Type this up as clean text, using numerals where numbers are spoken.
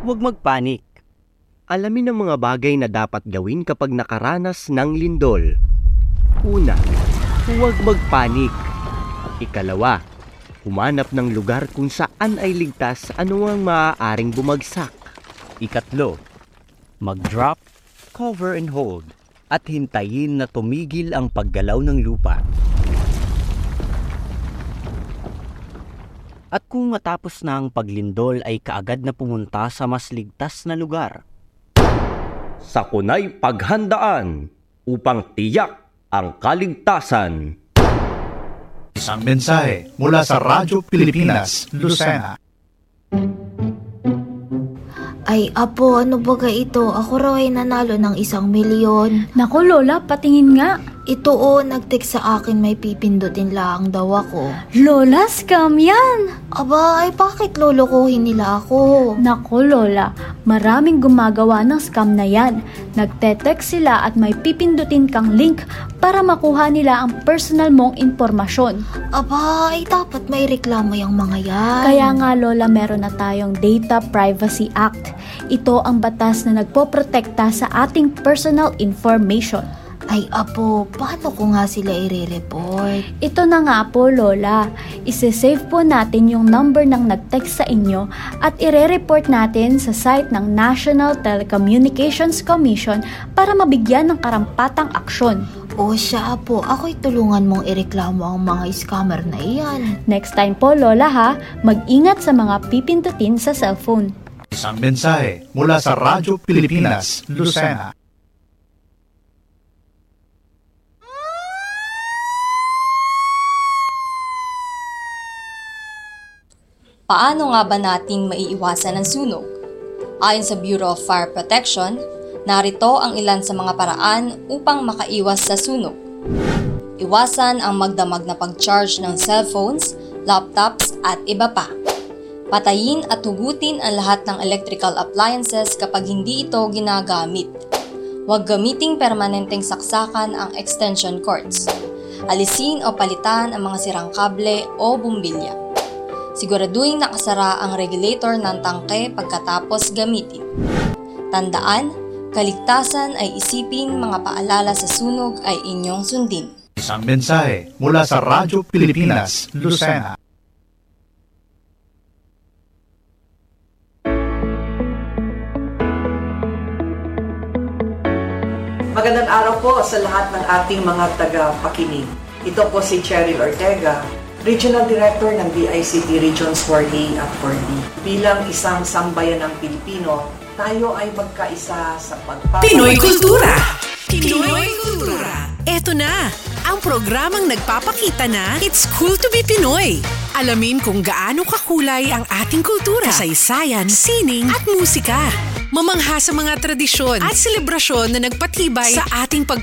Huwag magpanik. Alamin ang mga bagay na dapat gawin kapag nakaranas ng lindol. Una, huwag magpanik. Ikalawa, humanap ng lugar kung saan ay ligtas anumang maaaring bumagsak. Ikatlo, mag-drop, cover and hold, at hintayin na tumigil ang paggalaw ng lupa. At kung matapos na ang paglindol ay kaagad na pumunta sa mas ligtas na lugar. Sakunay paghandaan upang tiyak ang kaligtasan. Isang mensahe mula sa Radyo Pilipinas, Lucena. Ay, apo, ano baga ito? Ako raw ay nanalo ng 1,000,000. Naku, Lola, patingin nga. Ito nag-text sa akin may pipindutin lang daw ako. Lola, scam yan. Aba, ay bakit lolokohin nila ako? Naku, Lola, maraming gumagawa ng scam na yan. Nagte-text sila at may pipindutin kang link para makuha nila ang personal mong impormasyon. Aba, ay dapat may reklamo yung mga yan. Kaya nga, Lola, meron na tayong Data Privacy Act. Ito ang batas na nagpoprotekta sa ating personal information. Ay, apo, paano ko nga sila i-report? Ito na nga po, Lola. Ise-save po natin yung number ng nag-text sa inyo at ire-report natin sa site ng National Telecommunications Commission para mabigyan ng karampatang aksyon. O siya, apo, ako'y tulungan mong ireklamo ang mga scammer na iyan. Next time po, Lola, ha, mag-ingat sa mga pipindutin sa cellphone. Isang mensahe mula sa Radyo Pilipinas, Lucena. Paano nga ba nating maiiwasan ang sunog? Ayon sa Bureau of Fire Protection, narito ang ilan sa mga paraan upang makaiwas sa sunog. Iwasan ang magdamag na pag-charge ng cellphones, laptops at iba pa. Patayin at hugutin ang lahat ng electrical appliances kapag hindi ito ginagamit. Huwag gamiting permanenteng saksakan ang extension cords. Alisin o palitan ang mga sirang kable o bumbilya. Siguraduhin nakasara ang regulator ng tangke pagkatapos gamitin. Tandaan, kaligtasan ay isipin, mga paalala sa sunog ay inyong sundin. Isang mensahe mula sa Radyo Pilipinas, Lucena. Magandang araw po sa lahat ng ating mga taga-pakinig. Ito po si Cheryl Ortega, Regional Director ng DICT Regions 4A at 4B. Bilang isang sambayanang Pilipino, tayo ay magkaisa sa Pinoy Kultura! Pinoy Kultura! Eto na, ang programang nagpapakita na it's cool to be Pinoy. Alamin kung gaano kakulay ang ating kultura, kasaysayan, sining at musika. Mamangha sa mga tradisyon at selebrasyon na nagpatibay sa ating